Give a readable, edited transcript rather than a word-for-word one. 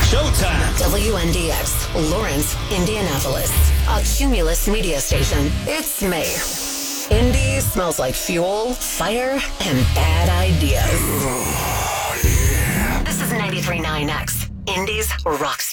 Showtime. WNDX, Lawrence, Indianapolis. A Cumulus media station. It's May. Indy smells like fuel, fire, and bad ideas. This is 93.9X, Indy's rock station.